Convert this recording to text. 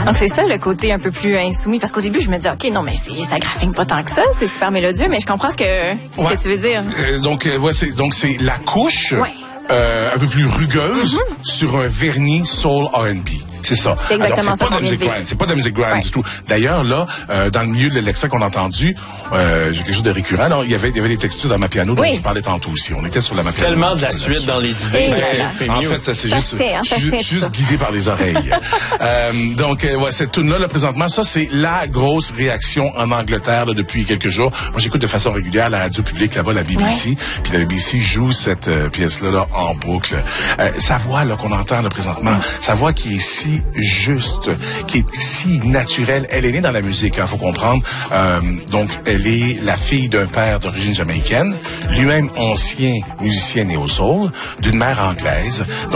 Donc c'est ça le côté un peu plus insoumis, parce qu'au début je me dis ok non mais ça graffine pas tant que ça, c'est super mélodieux, mais je comprends ce que tu veux dire. Donc c'est la couche. Ouais. Un peu plus rugueuse sur un vernis soul R&B. C'est ça. C'est exactement ça qu'on vient de vivre. C'est pas de la musique grind du tout. D'ailleurs, là, dans le milieu de l'extrait qu'on a entendu, j'ai quelque chose de récurrent. Alors, il y avait des textures dans ma piano dont je parlais tantôt aussi. On était sur la piano. Tellement de la suite dans les idées. En fait, c'est juste guidé par les oreilles. Donc, cette tune-là, là, présentement, ça, c'est la grosse réaction en Angleterre là, depuis quelques jours. Moi, j'écoute de façon régulière la radio publique là-bas, la BBC. Puis la BBC joue cette pièce-là là, en boucle. Sa voix là qu'on entend là, présentement, sa voix qui est si juste, qui est si naturelle. Elle est née dans la musique, faut comprendre. Donc, elle est la fille d'un père d'origine jamaïcaine, lui-même ancien musicien néo-soul, d'une mère anglaise. Donc,